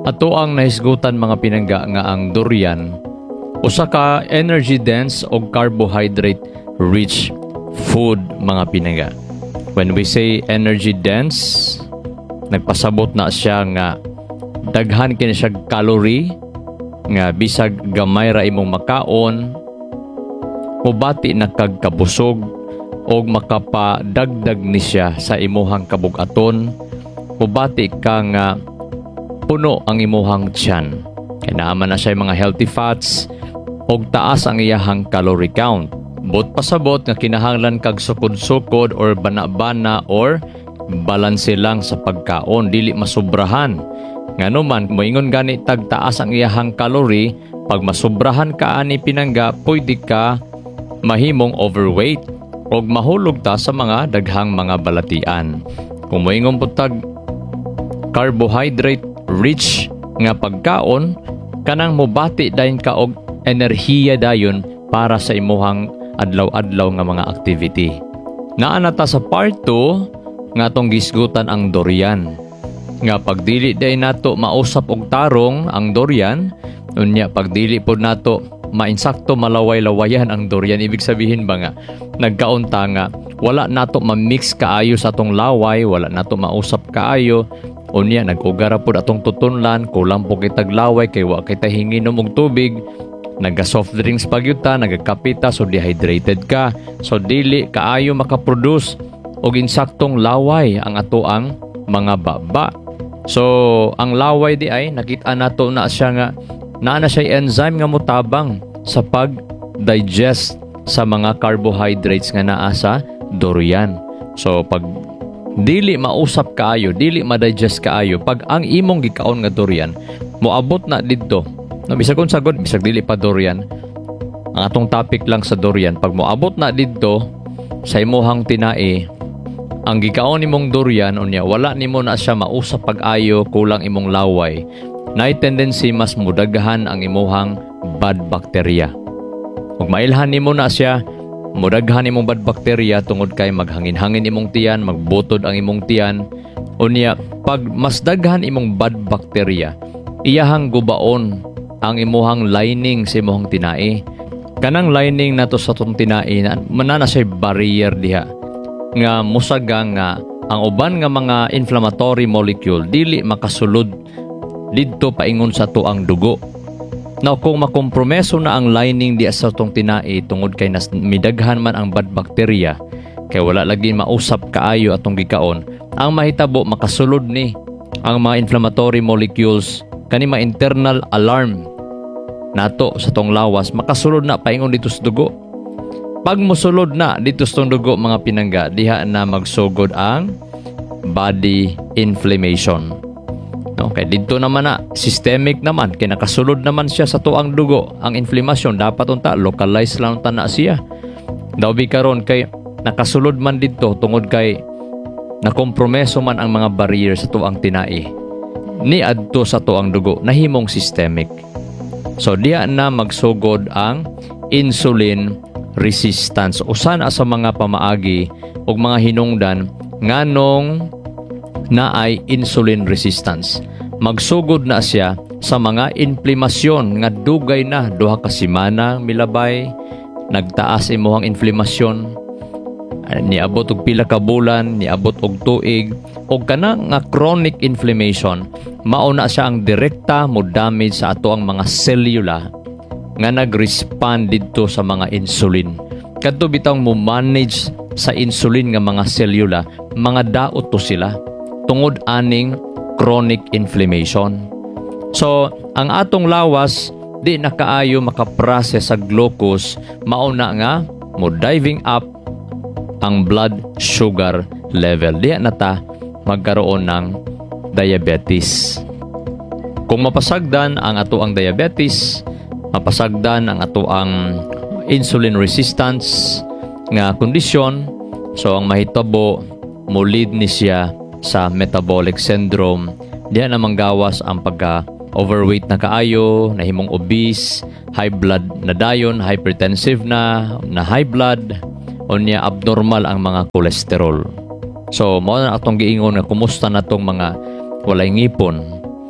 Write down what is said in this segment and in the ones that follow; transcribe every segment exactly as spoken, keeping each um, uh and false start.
Ato ang nahisgutan mga pinangga nga ang durian usa ka energy dense o carbohydrate rich food mga pinangga. When we say energy dense, nagpasabot na siya nga daghan kini siya calorie nga bisag gamay ra imong makaon mubati na kag kabusog og makapadagdag ni siya sa imuhang kabugaton mubati ka nga puno ang imuhang tiyan. Kaya naaman na siya yung mga healthy fats og taas ang iyahang calorie count. Bot pasabot nga kinahanglan kag sukod-sukod or bana-bana or balanse lang sa pagkaon, dili masubrahan. Ngano man moingon gani tag taas ang iyahang calorie, pag masubrahan ka ani pinangga, pwede ka mahimong overweight og mahulog ta sa mga daghang mga balatian. Kung moingon pud tag carbohydrate rich nga pagkaon, kanang mobati dayon ka og enerhiya dayon para sa imuhang adlaw-adlaw nga mga activity. Naa na ta sa part two nga tong gisgutan ang durian. Nga pagdili day nato mausap og tarong ang durian, unya pagdili pod nato mainsakto malaway-lawayan ang durian, ibig sabihin ba nga nagkaunta nga wala nato ma-mix kaayo sa atong laway, wala nato mausap kaayo, unya nag-ugara pod atong tutunlan, kulang po kitag laway kay wa kita hinginom og tubig. Naga-soft drinks pagyuta, nagakapita, so dehydrated ka. So dili kaayo makaproduce og insaktong laway ang ato ang mga baba. So ang laway di ay nakita nato na siya nga naa na siya enzyme nga motabang sa pag-digest sa mga carbohydrates nga naa sa durian. So pag dili mausap kaayo, dili ma-digest kaayo, pag ang imong gikaon nga durian moabot na didto. No, bisag kung sagot, bisag dili pa durian. Ang atong topic lang sa durian, pag moabot na didto sa imuhang tinai, ang gikaon nimong durian unya wala nimo na siya mausap pag-ayo, kulang imong laway. Nay tendency mas mudaghan ang imuhang bad bacteria. Ug mailhan nimo na siya, mudaghan imong bad bacteria tungod kay maghangin-hangin imong tiyan, magbutod ang imong tiyan. Unya pag mas daghan imong bad bacteria, iyahang gubaon ang imuhang lining sa imuhang tinai. Kanang lining nato sa tong tinai na manana siya barrier diha nga musagang nga ang uban nga mga inflammatory molecule dili makasulod didto paingon sa tuang dugo. Now kung makompromeso na ang lining diha sa tong tinai tungod kay nas midaghan man ang bad bacteria kay wala lagi mausap kaayo atong gikaon, ang mahitabo makasulod ni ang mga inflammatory molecules kani mga internal alarm nato sa tong lawas, makasulod na paingon dito sa dugo. Pag musulod na dito sa tong dugo mga pinangga, diha na magsugod ang body inflammation. Okay, dito naman na systemic naman, kay nakasulod naman siya sa tuang dugo. Ang inflammation dapat unta localize lang unta na siya. Daw bi karon kay nakasulod man dito tungod kay nakompromeso man ang mga barrier sa tuang tinai. Ni adto sa tuang dugo nahimong systemic. So diya na magsugod ang insulin resistance. Usa na sa mga pamaagi ug mga hinungdan nganong naay insulin resistance. Magsugod na siya sa mga inflamasyon nga dugay na duha ka semana milabay, nagtaas imuhang inflamasyon, niabot og pila ka bulan, niabot og tuig, og kana nga chronic inflammation, mao na siya ang direkta mo damage sa ato ang mga selula nga nag-respond dito sa mga insulin. Kadto bitaw mo manage sa insulin nga mga selula, mga daot to sila tungod aning chronic inflammation. So, ang atong lawas di na kaayo makaprocess sa glucose, mao na nga mo diving up ang blood sugar level. Di na ta magkaroon ng diabetes. Kung mapasagdan ang ato ang diabetes, mapasagdan ang ato ang insulin resistance nga kondisyon, so ang mahitabo mo lead ni siya sa metabolic syndrome. Diyan na manggawas ang pagka overweight na kaayo, nahimong obese, high blood na dayon, hypertensive na, na high blood, o niya abnormal ang mga cholesterol. So, mao na atong giingon nga kumusta na tong mga walay ngipon.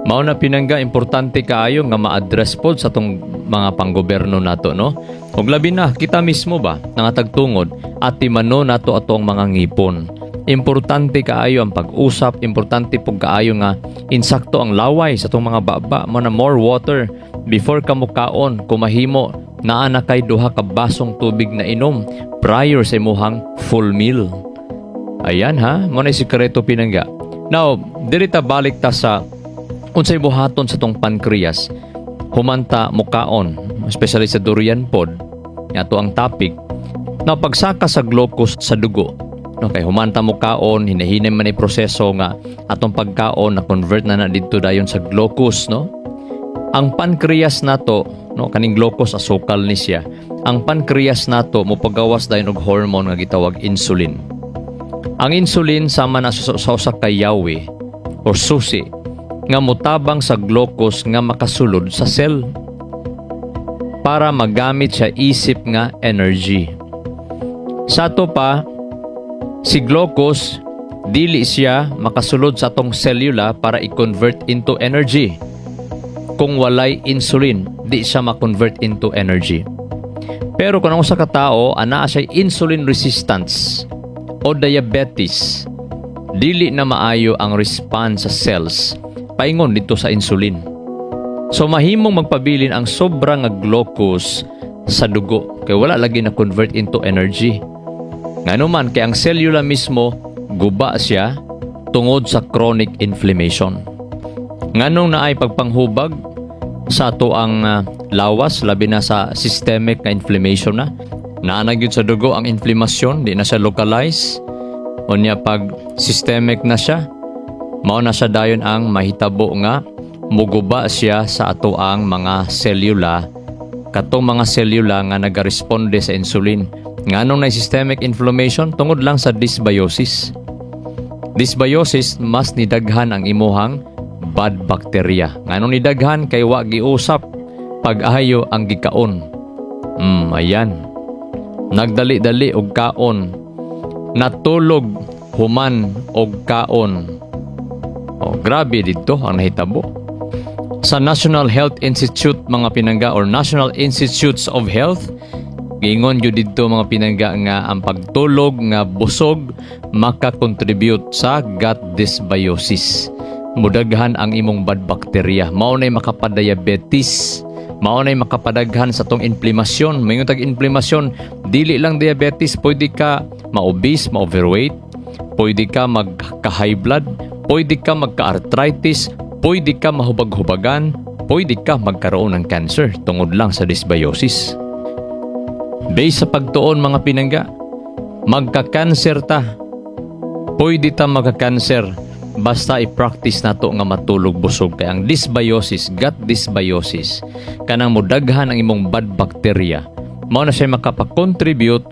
Mao na pinangga importante kaayo nga ma-address pod sa tong mga panggoberno nato, no? Ug labi na kita mismo ba nangatagtungod at timano nato ato ang mga ngipon. Importante kaayo ang pag-usap, importante pug kaayo nga insakto ang laway sa tong mga baba mo na more water before ka mukaon kumahimo naa na kay duha ka basong tubig na inom prior sa imuhang full meal. Ayan ha, mo na sikreto pinangga. Now, diri ta balik ta sa unsay buhaton sa tong pancreas. Humanta mukaon, especially sa durian pod. Ato ang topic. Now, pagsaka sa glucose sa dugo. No, kay humanta mukaon, hinahinay man ay proseso nga atong pagkaon na convert na na didto dayon sa glucose, no? Ang pancreas nato, no, kaning glucose asukal ni siya. Ang pancreas nato mopagawas dayon og hormone nga gitawag insulin. Ang insulin sama na sa usa ka yawi or susi nga mutabang sa glucose nga makasulod sa cell para magamit siya isip nga energy. Sa to pa, si glucose dili siya makasulod sa atong selula para i-convert into energy. Kung walay insulin, di siya ma-convert into energy. Pero kung ang usa ka tawo anaa siya insulin resistance o diabetes, dili na maayo ang response sa cells paingon dito sa insulin. So mahimong magpabilin ang sobra nga glucose sa dugo kay wala lagi na convert into energy. Nganuman kay ang selula mismo guba siya tungod sa chronic inflammation. Nganong naay pagpanghubag sa ato ang uh, lawas labi na sa systemic na inflammation na. Naana gyud sa dugo ang inflammation, di na siya localize. Unya pag systemic na siya, mao na siya dayon ang mahitabo nga muguba siya sa ato ang mga selula, katong mga selula nga nagaresponde sa insulin. Nganong na systemic inflammation tungod lang sa dysbiosis. Dysbiosis mas nidaghan ang imuhang bad bacteria. Nganong nidaghan kay wa giusap pag-ayo ang gikaon. Hmm, ayan. Nagdali-dali og kaon. Natulog human og kaon. Oh, grabe dito ang nahitabo. Sa National Health Institute mga pinangga or National Institutes of Health, giingon gyud didto mga pinangga nga ang pagtulog nga busog maka-contribute sa gut dysbiosis. Mudaghan ang imong bad bacteria. Mao nay makapadiabetes. Mao nay makapadaghan sa tong inflamasyon. Mayong tag inflamasyon, dili lang diabetes, pwede ka ma-obese, ma-overweight, pwede ka magka-high blood, pwede ka magka-arthritis, pwede ka mahubag-hubagan, pwede ka magkaroon ng cancer tungod lang sa dysbiosis. Based sa pagtuon mga pinangga, magka-cancer ta. Pwede ta magka-cancer basta i-practice nato nga matulog busog. Kaya ang dysbiosis, gut dysbiosis, kanang mudaghan ang imong bad bacteria, mao na siya makapakontribute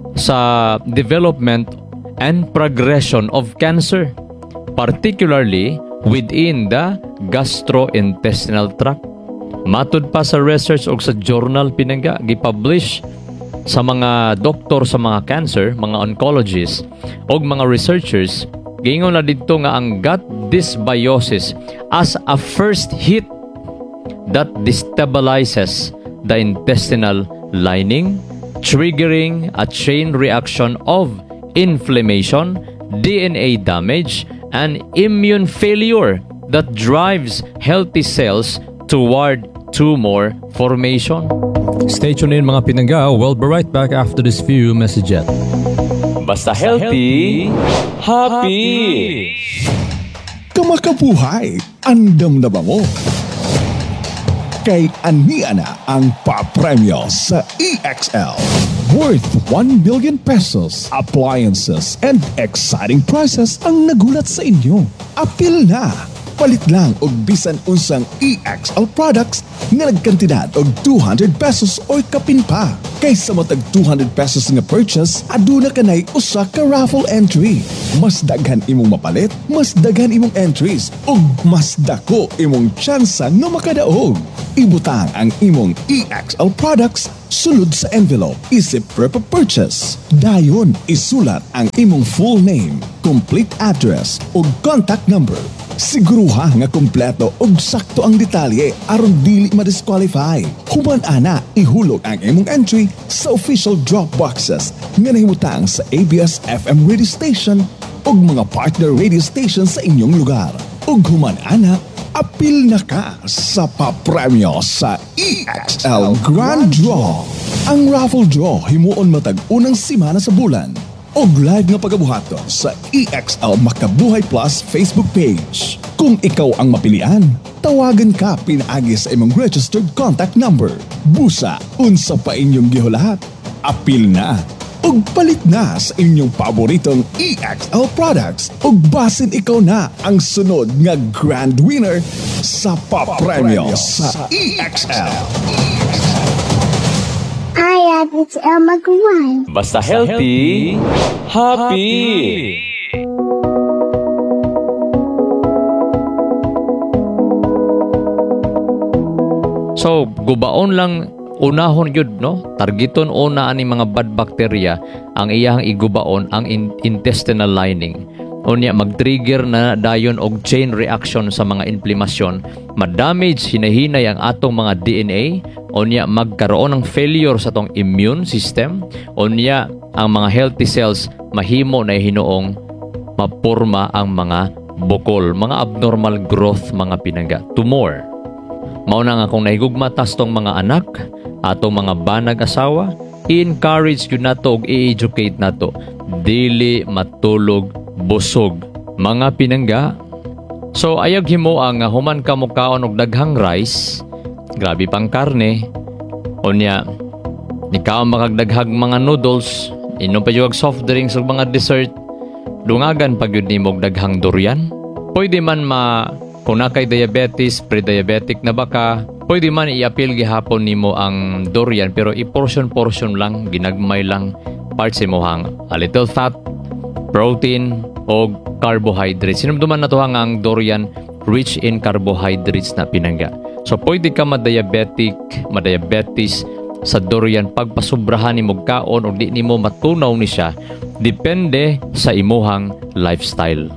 sa development and progression of cancer, particularly within the gastrointestinal tract. Matud pa sa research o sa journal pinangga, gipublish sa mga doktor sa mga cancer, mga oncologists o mga researchers, giingon na dito nga ang gut dysbiosis as a first hit that destabilizes the intestinal lining, triggering a chain reaction of inflammation, D N A damage, and immune failure that drives healthy cells toward tumor formation. Stay tuned in mga pinangga. We'll be right back after this few messages. Basta healthy, happy! Kamakabuhay, andam na ba mo? Kay ania na ang papremyo sa E X L. Worth one million pesos, appliances, and exciting prizes ang nagulat sa inyo. Apil na! Palit lang og bisan unsang E X L products nga nagkantidad og two hundred pesos or kapin pa. Kaysa matag two hundred pesos nga purchase, aduna kanay usa ka raffle entry. Mas daghan imong mapalit, mas daghan imong entries, ug mas dako imong tsansa nga makadaog. Ibutang ang imong E X L products sulod sa envelope isip prep purchase. Dayon isulat ang imong full name, complete address ug contact number. Siguruha nga kompleto ug sakto ang detalye aron dili ma-disqualify. Human ana ihulog ang imong entry sa official drop boxes nga nahimutang sa A B S F M radio station ug mga partner radio station sa inyong lugar. Ug human ana apil na ka sa papremyo sa E X L Grand Draw. Ang raffle draw himuon matag unang simana sa bulan. Og live nga pagabuhaton sa E X L Makabuhay Plus Facebook page. Kung ikaw ang mapilian, tawagan ka pinaagi sa imong registered contact number. Busa, unsa pa inyong gihulat? Apil na! Ug palit na sa inyong paboritong E X L products ug basin ikaw na ang sunod nga grand winner sa papremyo sa E X L. Hi, it's El Magwan. Basta healthy, happy! So, gubaon lang unahon yun, no? Targeton una ani mga bad bacteria ang iyang igubaon ang in- intestinal lining. Unya mag-trigger na dayon og chain reaction sa mga inflamasyon, ma-damage hinahinay ang atong mga D N A, unya magkaroon ng failure sa tong immune system, unya ang mga healthy cells mahimo na hinuong mapurma ang mga bukol, mga abnormal growth, mga pinangga, tumor. Mao na nga kung nahigugmatas tong mga anak, atong mga banag asawa, i-encourage yun nato og i-educate nato, dili matulog busog, mga pinangga. So ayag himo ang human ka mo kaon og daghang rice, grabe pang karne, unya ikaw makagdaghag mga noodles, inom pa yung soft drinks ug mga dessert, dungagan pag yun nimo og daghang durian. Pwede man ma kung na kay diabetes, pre-diabetic na baka, pwede man i-appeal gihapon nimo ang durian pero i-portion-portion lang, ginagmay lang parts imohang a little fat, protein o carbohydrates. Sinumduman na to ang durian rich in carbohydrates na pinangga. So pwede ka ma-diabetic, ma-diabetes sa durian pagpasubrahan nimo kaon o di nimo matunaw ni siya, depende sa imuhang lifestyle.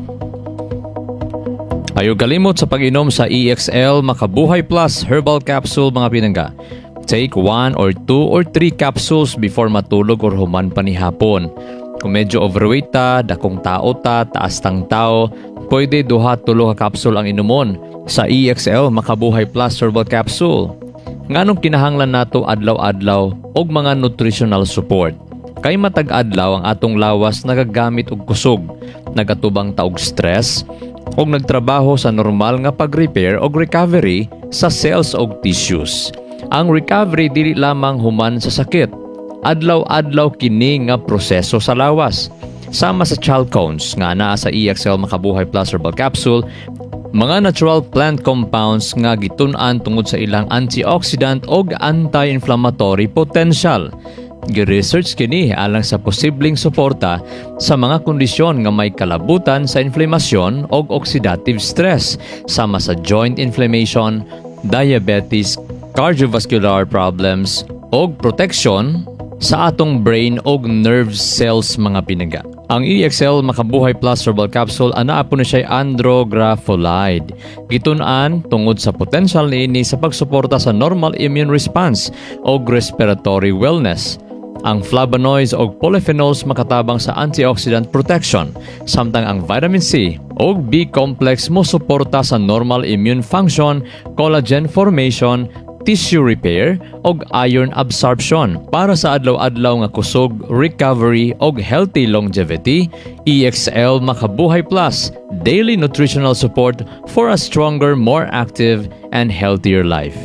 Ayaw kalimot sa pag-inom sa E X L Makabuhay Plus Herbal Capsule, mga pinangga. Take one or two or three capsules before matulog or human panihapon. Kung medyo overweight ta, dakong tao ta, taas tang tao, pwede duha tulo ka capsule ang inumon sa E X L Makabuhay Plus Herbal Capsule. Nganong kinahanglan nato adlaw-adlaw og mga nutritional support. Kay matag adlaw ang atong lawas nagagamit og kusog, nagatubang ta og stress, og nagtrabaho sa normal nga pag-repair o recovery sa cells o tissues. Ang recovery dili lamang human sa sakit. Adlaw-adlaw kini nga proseso sa lawas. Sama sa chalcones nga naa sa E X L Makabuhay Plus Herbal Capsule, mga natural plant compounds nga gitun-an tungod sa ilang antioxidant o anti-inflammatory potential. Gi-research kini alang sa posibleng suporta sa mga kondisyon nga may kalabutan sa inflamasyon o oxidative stress, sama sa joint inflammation, diabetes, cardiovascular problems o protection sa atong brain o nerve cells, mga pinangga. Ang E X L Makabuhay Plus Herbal Capsule ana po na siya andrografolide. Gitun-an tungod sa potential niini sa pagsuporta sa normal immune response o respiratory wellness. Ang flavonoids o polyphenols makatabang sa antioxidant protection, samtang ang vitamin C o B complex mo suporta sa normal immune function, collagen formation, tissue repair o iron absorption para sa adlaw-adlaw nga kusog, recovery o healthy longevity. E X L Makabuhay Plus, daily nutritional support for a stronger, more active and healthier life.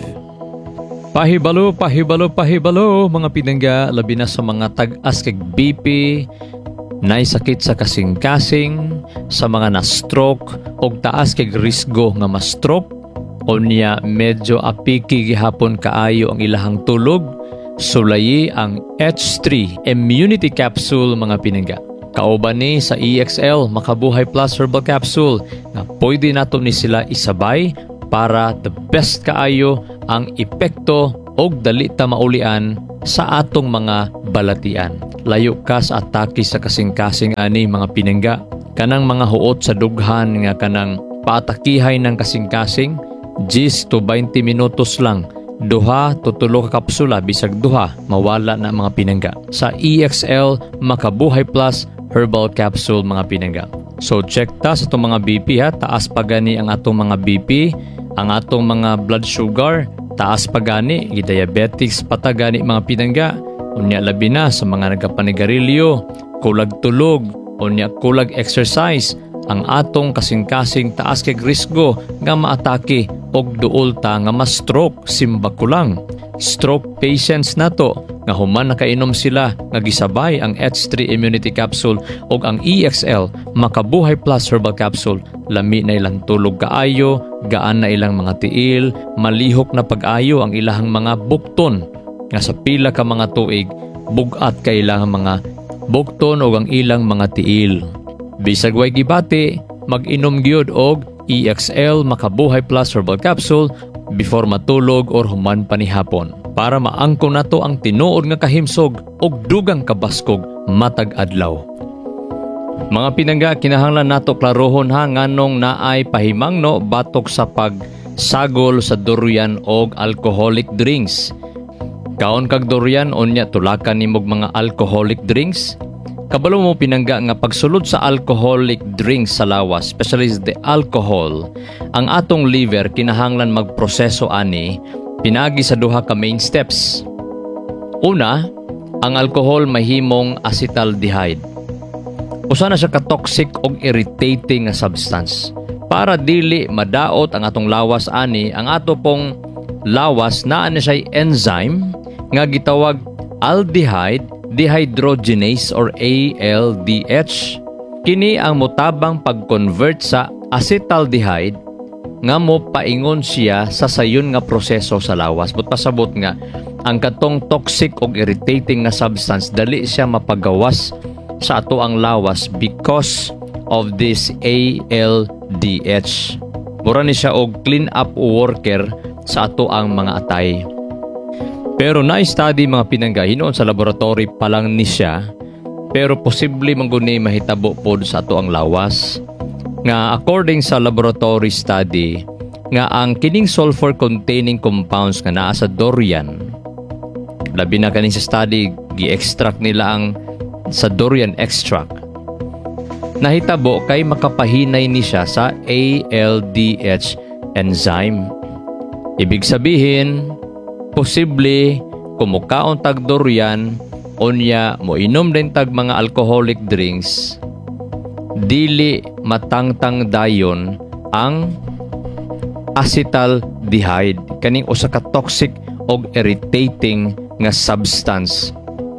Pahibalo, pahibalo, pahibalo, mga pinangga, labi na sa mga tag-as kag B P, naisakit sa kasing-kasing, sa mga na-stroke, o taas kag risgo nga ma-stroke, o niya medyo apiki gihapon kaayo ang ilahang tulog, sulayi ang H three Immunity Capsule, mga pinangga. Kauban ni sa E X L Makabuhay Plus Herbal Capsule na pwede nato ni sila isabay para the best kaayo ang epekto o dali ta maulian sa atong mga balatian. Layo ka sa atake sa kasing-kasing ani, mga pinangga. Kanang mga huot sa dughan nga kanang paatakihay ng kasing-kasing ten to twenty minutos lang. Duha to tulo ka kapsula bisag duha mawala na mga pinangga. Sa E X L Makabuhay Plus Herbal Capsule mga pinangga. So check ta sa itong mga B P ha. Taas pa gani ang atong mga B P, ang atong mga blood sugar, taas pa gani, diabetes patagani mga pinangga. Unya labi na sa mga nagapanigarilyo, kulag tulog, unya kulag exercise, ang atong kasing-kasing taas kay risgo nga maatake og duol ta nga ma-stroke simba kulang. Stroke patients nato nga human nakainom sila nga gisabay ang H three Immunity Capsule ug ang E X L Makabuhay Plus Herbal Capsule, lami na ilang tulog kaayo, gaan na ilang mga tiil, malihok na pag-ayo ang ilahang mga bukton nga sa pila ka mga tuig bugat ka ilang mga bukton ug ang ilang mga tiil. Bisag way gibati, mag-inom gyud og E X L Makabuhay Plus Herbal Capsule before matulog or human panihapon para maangkon nato ang tinuod nga kahimsog og dugang kabaskog matag adlaw. Mga pinangga, kinahanglan nato klarohon ha nganong naay pahimangno batok sa pagsagol sa durian og alcoholic drinks. Kaon kag durian unya tulakan nimog mga alcoholic drinks. Kabalo mo pinangga nga pagsulod sa alcoholic drinks sa lawas, especially the alcohol, ang atong liver kinahanglan magproseso ani pinagi sa duha ka main steps. Una, ang alcohol mahimong acetaldehyde. Usa na siya ka-toxic og irritating nga substance. Para dili madaot ang atong lawas ani, ang ato pong lawas naa na siya enzyme nga gitawag aldehyde dehydrogenase or A L D H. Kini ang motabang pag-convert sa acetaldehyde nga mo paingon siya sa sayon nga proseso sa lawas. But pasabot nga ang katong toxic og irritating nga substance dali siya mapagawas sa ato ang lawas because of this A L D H. Mura ni siya og clean up worker sa ato ang mga atay. Pero na-study mga pinangga hinoon sa laboratory pa lang ni siya, pero posible mangguni mahitabo pod sa ato ang lawas. Nga according sa laboratory study, nga ang kining sulfur containing compounds nga naa sa durian, labi na kaning sa study gi-extract nila ang sa durian extract, nahitabo kay makapahinay ni siya sa A L D H enzyme. Ibig sabihin, posible kumukaon tag durian unya mo inom din tag mga alcoholic drinks, dili matangtang dayon ang acetaldehyde, kaning usa ka toxic og irritating nga substance.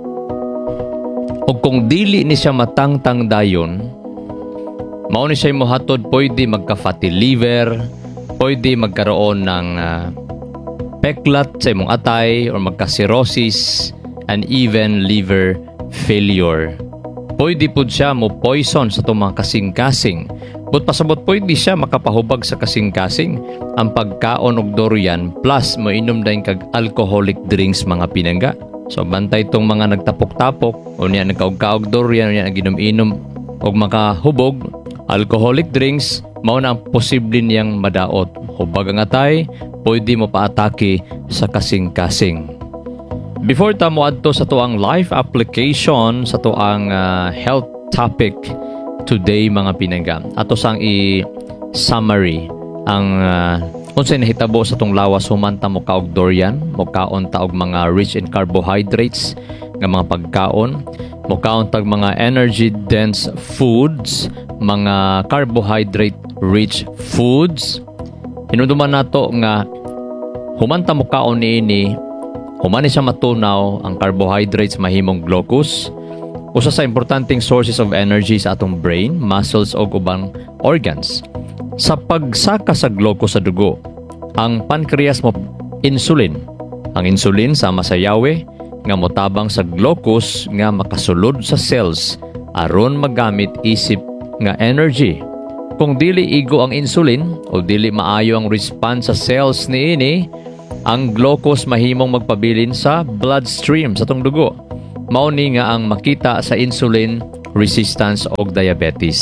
Ug kung dili ni siya matangtang dayon, mao ni siya mohatod pwede magka fatty liver, pwede magkaroon ng uh, peklat sa imong atay or magka-cirrhosis and even liver failure. Pwede po siya mo poison sa itong mga kasing-kasing. But pasabot pwede siya makapahubag sa kasing-kasing ang pagkaon og durian plus mo inom din kag alcoholic drinks mga pinangga. So bantay itong mga nagtapok-tapok o niya nagkaog-kaog durian o niya naginom-inom og makahubog alcoholic drinks, mao na ang posible niyang madaot. Hubag ang atay, pwede mo paatake sa kasing-kasing. Before ta mo adto sa tuang life application sa tuang uh, health topic today mga pinangga, ato sang i-summary ang uh, unsay nahitabo sa tong lawas human ta mo kaog durian, mo kaon ta og mga rich in carbohydrates nga mga pagkaon, mo kaon tag mga energy dense foods, mga carbohydrate rich foods. Hinumduman nato nga human ta mo kaon niini, human ni siya matunaw ang carbohydrates mahimong glucose, usa sa importanteng sources of energy sa atong brain, muscles o ubang organs. Sa pagsaka sa glucose sa dugo, ang pancreas mo insulin. Ang insulin sama sa yawe nga motabang sa glucose nga makasulod sa cells aron magamit isip nga energy. Kung dili igo ang insulin o dili maayo ang response sa cells niini, ang glucose mahimong magpabilin sa bloodstream sa tong dugo. Mao ni nga ang makita sa insulin resistance o diabetes.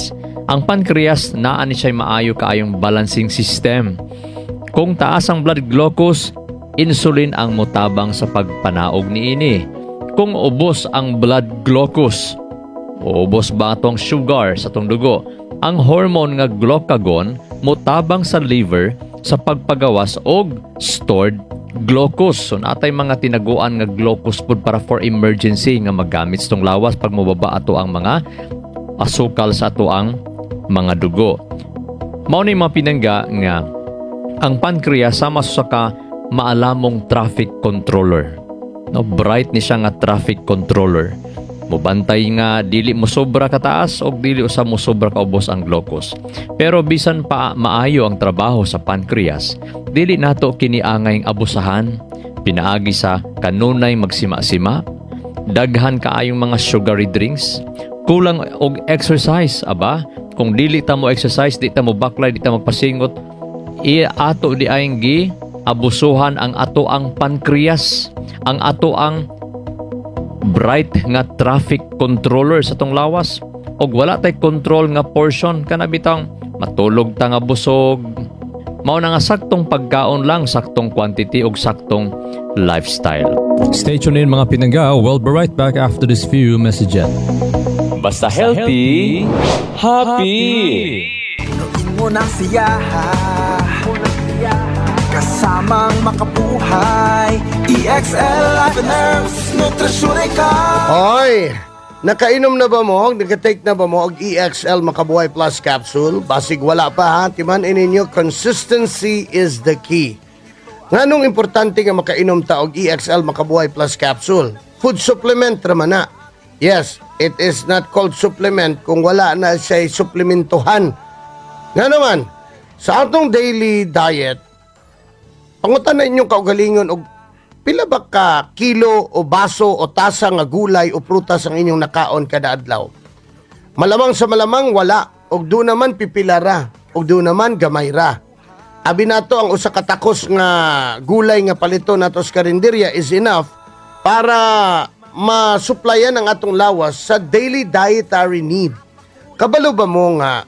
Ang pancreas naa ni siya maayo kaayong balancing system. Kung taas ang blood glucose, insulin ang motabang sa pagpanaog niini. Kung ubos ang blood glucose, ubos ba atong sugar sa atong dugo, ang hormone nga glucagon motabang sa liver sa pagpagawas og stored glucose. So natay mga tinaguan nga glucose food para for emergency nga magamit itong lawas pag mababa ato ang mga asukal sa ato ang mga dugo. Mao ni mga pinangga nga ang pancreas sama sa ka maalamong traffic controller. No, bright ni siya nga traffic controller. Mubantay nga dili mo sobra kataas o dili usa mo sobra kaubos ang glucose. Pero bisan pa maayo ang trabaho sa pancreas, dili nato kini angay abusahan, pinaagi sa kanunay magsima-sima, daghan kaayong mga sugary drinks, kulang og exercise. Aba, kung dili ta mo exercise, di ta mo baklay, di ta magpasingot, i ato di ayong gi abusuhan ang ato ang pancreas, ang ato ang bright nga traffic controller sa tong lawas. Og wala tay control nga portion kana bitang matulog ta nga busog. Mao na nga saktong pagkaon lang, saktong quantity og saktong lifestyle. Stay tuned in mga pinangga. We'll be right back after this few messages. Basta healthy, happy. Inuin mo ng siyaha, kasamang makabuhay. E X L Life and Herbs Nutrisyon ikaw. Hoy, nakainom na ba mo? Nag-take na ba mo og E X L Makabuhay Plus Capsule? Basig wala pa ha, timan ininyo, consistency is the key. Nganong importante nga makainom ta og E X L Makabuhay Plus Capsule? Food supplement raman na. Yes, it is not called supplement kung wala na siya suplementuhan. Nga naman, sa atong daily diet, pangutan na inyong kaugalingon og pila ba ka kilo o baso o tasa nga gulay o prutas ang inyong nakaon kada adlaw? Malamang sa malamang wala, og do naman pipila ra, og do naman gamay ra. Abi nato ang usa ka takos nga gulay nga palito nato sa karinderya is enough para masuplayan ang atong lawas sa daily dietary need. Kabalo ba mo nga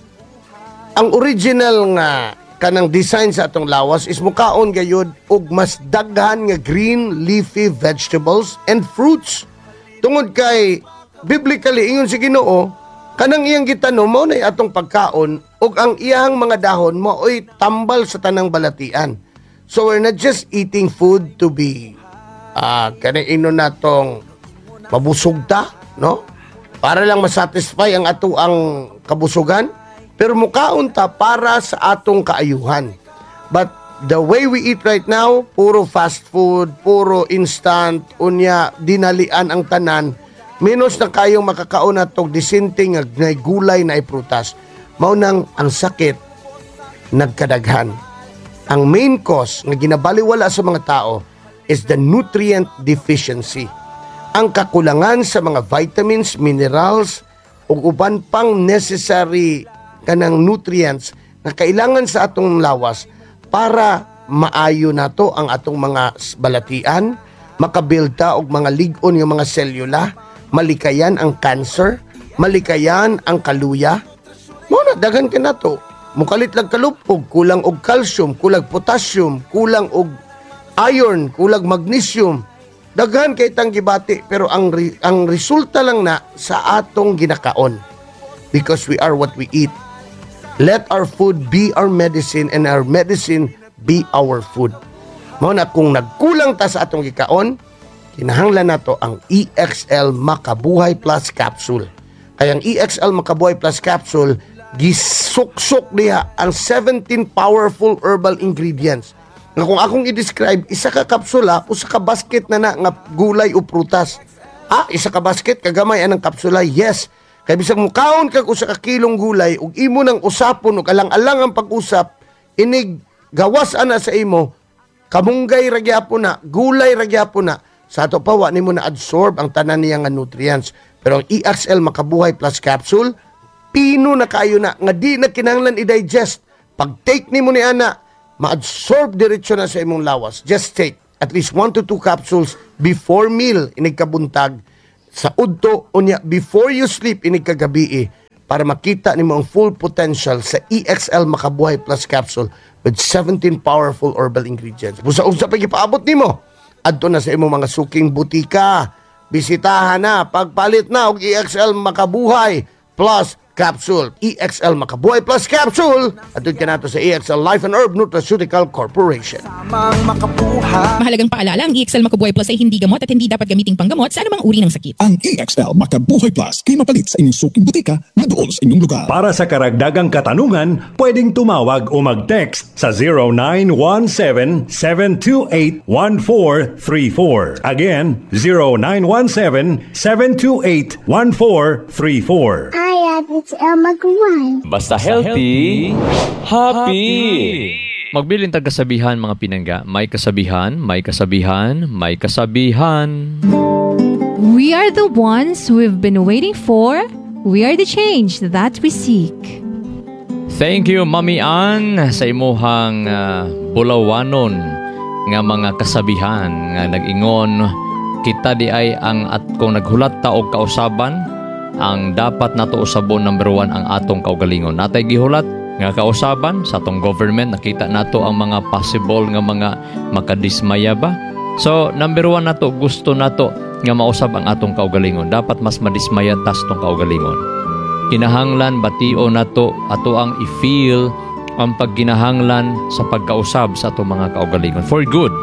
ang original nga kanang design sa atong lawas is mukaon gayud og mas daghan nga green leafy vegetables and fruits. Tungod kay biblically ingon si Ginoo, kanang iyang gitanom mao nay atong pagkaon ug ang iyang mga dahon mao'y tambal sa tanang balatian. So we're not just eating food to be uh, kanang ino natong mabusog ta, no? Para lang masatisfy ang ato ang kabusugan. Pero mukaon ta para sa atong kaayuhan. But the way we eat right now, puro fast food, puro instant, unya, dinalian ang tanan, minus na kayong makakaon na itong disinting na gulay na iprutas. Maunang ang sakit, nagkadaghan. Ang main cause na ginabaliwala sa mga tao is the nutrient deficiency. Ang kakulangan sa mga vitamins, minerals, ug uban pang necessary kanang nutrients na kailangan sa atong lawas para maayo nato ang atong mga balatian, makabuild ta og mga lig-on nga mga selula, malikayan ang cancer, malikayan ang kaluya. Mo na daghan ka nato. Mukalit lang kalupog, kulang og calcium, kulang potassium, kulang og iron, kulang magnesium. Daghan kay tang gibati pero ang re- ang resulta lang na sa atong ginakaon. Because we are what we eat. Let our food be our medicine and our medicine be our food. Mao na kung nagkulang ta sa atong gikaon, kinahanglan nato ang E X L Makabuhay Plus Capsule. Kaya ang E X L Makabuhay Plus Capsule, gisuksok niya ang seventeen powerful herbal ingredients. Nga kung akong i-describe, isa ka kapsula, usa ka basket na na nga gulay o prutas. Ah, isa ka basket, kagamay anang kapsula, yes. Kaya bisag mukaon kag usa ka kilong gulay ug imo nang usapon ug alang-alang ang pag-usap, inig gawas ana sa imo, kamunggay ra gyapon na, gulay ra gyapon na. Sa ato pa wa nimo na absorb ang tanan niya nga nutrients. Pero ang E X L Makabuhay Plus Capsule, pino na kayo na nga di na kinahanglan i-digest. Pag take nimo ni ana, ma-absorb diretso na sa imong lawas. Just take at least one to two capsules before meal inig kabuntag. Sa udto unya before you sleep inig kagabi, para makita nimo ang full potential sa E X L Makabuhay Plus Capsule with seventeen powerful herbal ingredients. Busa-usa pa gipaabot nimo. Adto na sa imong mga suking butika. Bisitahan na, pagpalit na og E X L Makabuhay Plus Capsule. E X L Makabuhay Plus Capsule. Adto ka nato sa E X L Life and Herb Nutraceutical Corporation. Tamang makabuhay. Mahalagang paalala, ang E X L Makabuhay Plus ay hindi gamot at hindi dapat gamiting panggamot sa anumang uri ng sakit. Ang E X L Makabuhay Plus kay mapalit sa inyong suking butika na doon sa inyong lugar. Para sa karagdagang katanungan, pwedeng tumawag o mag-text sa zero nine one seven, seven two eight, one four three four. Again, zero nine one seven, seven two eight, one four three four. I have H L Maguire. Basta healthy, happy! Magbilin tag kasabihan mga pinangga. May kasabihan, may kasabihan, may kasabihan. We are the ones we've been waiting for. We are the change that we seek. Thank you, Mami Ann, sa imuhang uh, bulawanon nga mga kasabihan nga nag-ingon kita di ay ang at kung naghulat ta og kausaban ang dapat nato usabon number one ang atong kaugalingon. Natay gihulat nga kausaban sa atong government, nakita nato ang mga possible nga mga makadismaya ba. So number one nato, gusto nato nga mausab ang atong kaugalingon. Dapat mas madismaya tas tong kaugalingon. Kinahanglan batio nato ato ang i-feel ang pagginahanglan sa pagkausab sa atong mga kaugalingon for good.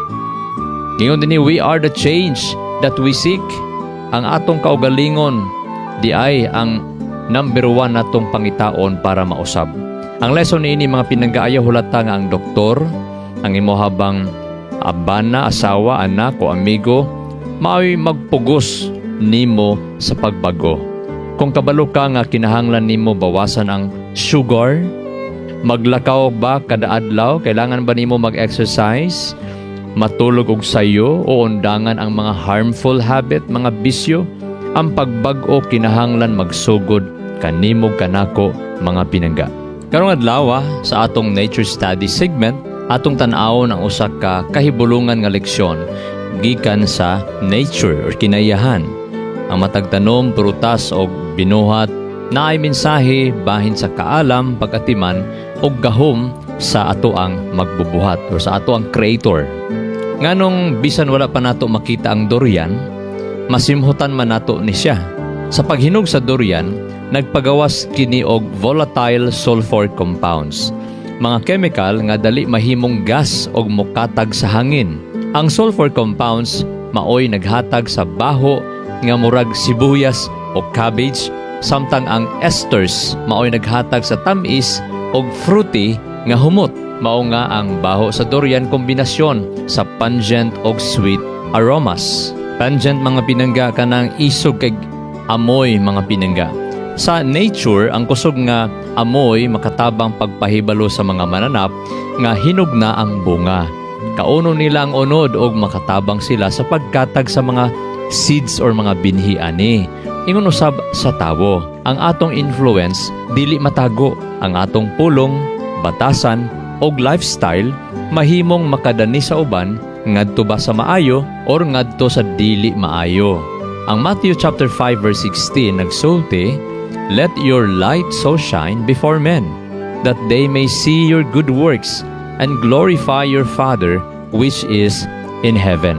Ngayon din we are the change that we seek. Ang atong kaugalingon di ay ang number one natong pangitaon para mausab. Ang lesson ini mga pinagkaayaw hulata nga ang doktor, ang imohabang abana, asawa, anak o amigo, mao'y magpugos nimo sa pagbago. Kung kabalo ka nga kinahanglan nimo bawasan ang sugar, maglakaw ba kada adlaw, kailangan ba nimo mag-exercise, matulog og sayo o undangan ang mga harmful habit, mga bisyo, ang pagbago kinahanglan magsugod kanimo kanako mga pinangga. Karong adlaw sa atong nature study segment, atong tan-awon ang usa ka kahibulungan nga leksyon gikan sa nature or kinayahan. Ang matagtanom, prutas o binuhat na ay mensahe bahin sa kaalam, pagatiman o gahom sa ato ang magbubuhat o sa ato ang creator. Nganong bisan wala pa nato makita ang durian, masimhutan man nato ni siya. Sa paghinog sa durian, nagpagawas kini og volatile sulfur compounds, mga chemical nga dali mahimong gas og mokatag sa hangin. Ang sulfur compounds maoy naghatag sa baho nga murag sibuyas o cabbage, samtang ang esters maoy naghatag sa tamis og fruity nga humot. Mao nga ang baho sa durian kombinasyon sa pungent og sweet aromas. Pungent mga pinangga kanang isog kay amoy mga pinangga. Sa nature, ang kusog nga amoy makatabang pagpahibalo sa mga mananap nga hinog na ang bunga. Kauno nila ang unod og makatabang sila sa pagkatag sa mga seeds or mga binhi ani. Ingon usab sa tawo, ang atong influence dili matago. Ang atong pulong, batasan og lifestyle mahimong makadani sa uban ngadto ba sa maayo or ngadto sa dili maayo. Ang Matthew chapter five verse sixteen nagsulti, "Let your light so shine before men, that they may see your good works and glorify your Father which is in heaven."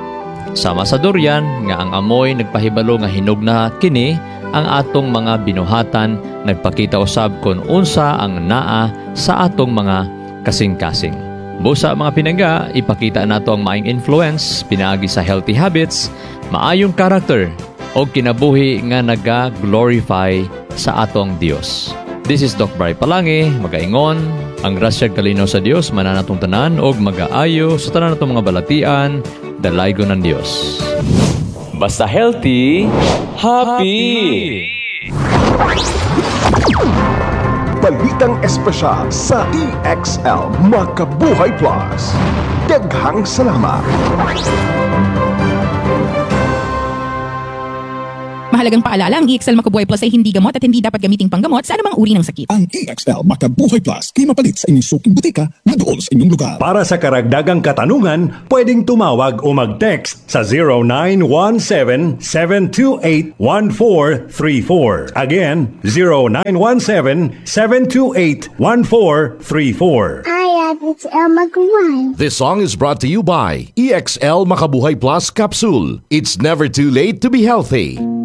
Sama sa durian nga ang amoy nagpahibalo nga hinog na kini, ang atong mga binuhatan nagpakita usab kon unsa ang naa sa atong mga kasing-kasing. Busa mga pinangga, ipakita nato ang maayong influence pinaagi sa healthy habits, maayong character o kinabuhi nga naga-glorify sa atong Dios. This is Doc Bry Palangi, magaingon, ang grasya kalinaw sa Dios mananatong tanan og magaayo sa tanan natong mga balatian, dalaygo ng Dios. Basta healthy, happy! Balitang espesyal sa E X L Makabuhay Plus. Daghang salamat. Mahalagang paalala, ang E X L Makabuhay Plus ay hindi gamot at hindi dapat gamiting panggamot sa anumang uri ng sakit. Ang E X L Makabuhay Plus, kay mapalit sa inyong suking butika na doon sa inyong lugar. Para sa karagdagang katanungan, pwedeng tumawag o mag-text sa zero nine one seven, seven two eight, one four three four. Again, zero nine one seven, seven two eight, one four three four. I have X L Maguire. This song is brought to you by E X L Makabuhay Plus Capsule. It's never too late to be healthy.